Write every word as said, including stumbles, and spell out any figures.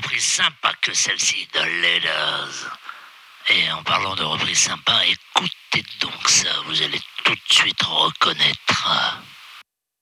reprise sympa que celle-ci de Leaders. Et en parlant de reprise sympa, écoutez donc ça, vous allez tout de suite reconnaître.